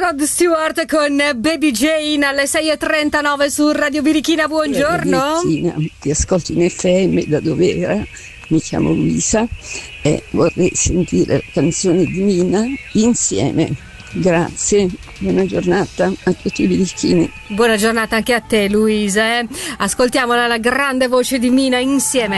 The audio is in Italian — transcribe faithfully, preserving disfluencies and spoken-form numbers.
Rod Stewart con Baby Jane alle sei e trentanove su Radio Birichina. Buongiorno. Birichina, ti ascolto in F M da Dovera, mi chiamo Luisa e vorrei sentire la canzone di Mina insieme. Grazie, buona giornata a tutti i birichini. Buona giornata anche a te, Luisa. Eh? Ascoltiamola, la grande voce di Mina insieme.